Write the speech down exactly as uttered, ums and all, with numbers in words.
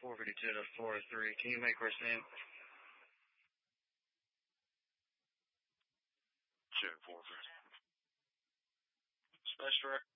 four fifty-two to four oh three. Can you make Racine? Check four fifty. Special